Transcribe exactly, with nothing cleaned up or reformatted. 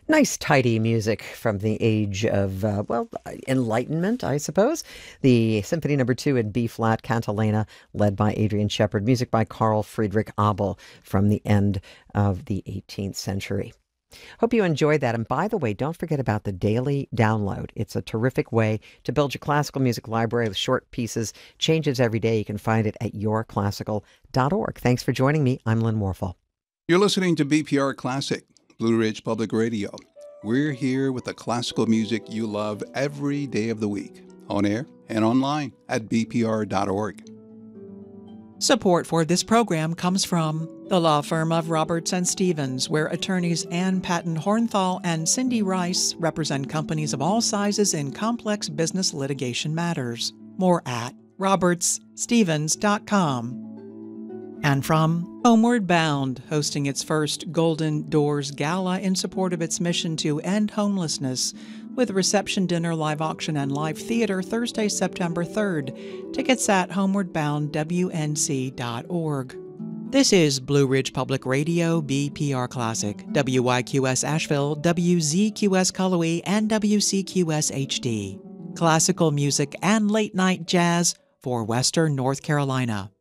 Nice, tidy music from the age of, uh, well, enlightenment, I suppose. The Symphony Number Two in B flat cantilena, led by Adrian Shepard. Music by Carl Friedrich Abel from the end of the eighteenth century. Hope you enjoyed that. And by the way, don't forget about the daily download. It's a terrific way to build your classical music library with short pieces, changes every day. You can find it at your classical dot org. Thanks for joining me. I'm Lynn Warfel. You're listening to B P R Classic, Blue Ridge Public Radio. We're here with the classical music you love every day of the week, on air and online at b p r dot org. Support for this program comes from the law firm of Roberts and Stevens, where attorneys Ann Patton Hornthal and Cindy Rice represent companies of all sizes in complex business litigation matters. More at roberts stevens dot com. And from Homeward Bound, hosting its first Golden Doors Gala in support of its mission to end homelessness, with reception dinner, live auction, and live theater Thursday, September third. Tickets at homeward bound w n c dot org. This is Blue Ridge Public Radio, B P R Classic, W Y Q S Asheville, W Z Q S Cullowhee, and W C Q S H D. Classical music and late-night jazz for Western North Carolina.